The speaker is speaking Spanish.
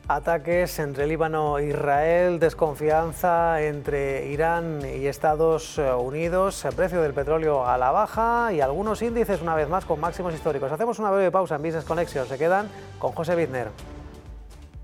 Ataques entre Líbano e Israel, desconfianza entre Irán y Estados Unidos, precio del petróleo a la baja y algunos índices una vez más con máximos históricos. Hacemos una breve pausa en Business Connection, se quedan con José Bizner.